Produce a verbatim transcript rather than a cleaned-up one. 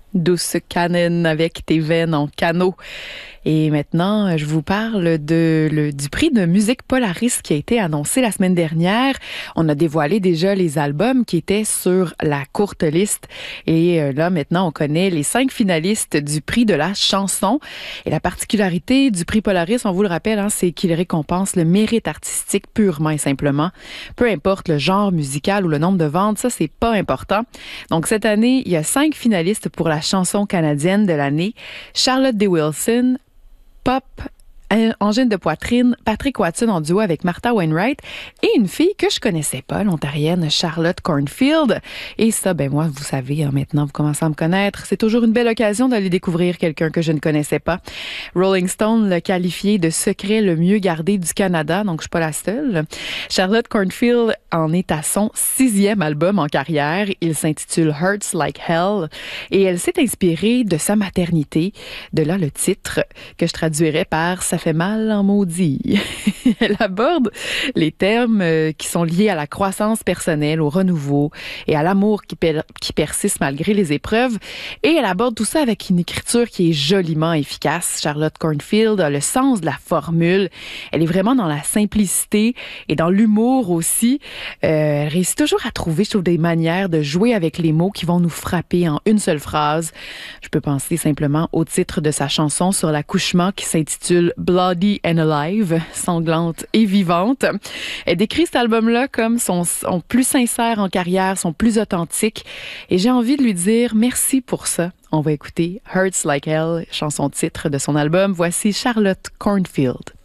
Douce Cannon avec tes veines en canot. Et maintenant, je vous parle de, le, du prix de musique Polaris qui a été annoncé la semaine dernière. On a dévoilé déjà les albums qui étaient sur la courte liste. Et là, maintenant, on connaît les cinq finalistes du prix de la chanson. Et la particularité du prix Polaris, on vous le rappelle, hein, c'est qu'il récompense le mérite artistique purement et simplement. Peu importe le genre musical ou le nombre de ventes, ça, c'est pas important. Donc, cette année, il y a cinq finalistes pour la chanson canadienne de l'année. Charlotte de Wilson, pop, angine de poitrine, Patrick Watson en duo avec Martha Wainwright et une fille que je connaissais pas, l'Ontarienne Charlotte Cornfield. Et ça, ben moi, vous savez, hein, maintenant, vous commencez à me connaître. C'est toujours une belle occasion d'aller découvrir quelqu'un que je ne connaissais pas. Rolling Stone l'a qualifié de secret le mieux gardé du Canada, donc je suis pas la seule. Charlotte Cornfield en est à son sixième album en carrière. Il s'intitule Hurts Like Hell et elle s'est inspirée de sa maternité. De là le titre que je traduirais par « Ça fait mal en maudit ». Elle aborde les termes qui sont liés à la croissance personnelle, au renouveau et à l'amour qui, per- qui persiste malgré les épreuves. Et elle aborde tout ça avec une écriture qui est joliment efficace. Charlotte Cornfield a le sens de la formule. Elle est vraiment dans la simplicité et dans l'humour aussi. Euh, elle réussit toujours à trouver, je trouve, des manières de jouer avec les mots qui vont nous frapper en une seule phrase. Je peux penser simplement au titre de sa chanson sur l'accouchement qui s'intitule Bloody and Alive, sanglante et vivante. Elle décrit cet album-là comme son, son plus sincère en carrière, son plus authentique. Et j'ai envie de lui dire merci pour ça. On va écouter Hurts Like Hell, chanson titre de son album. Voici Charlotte Cornfield.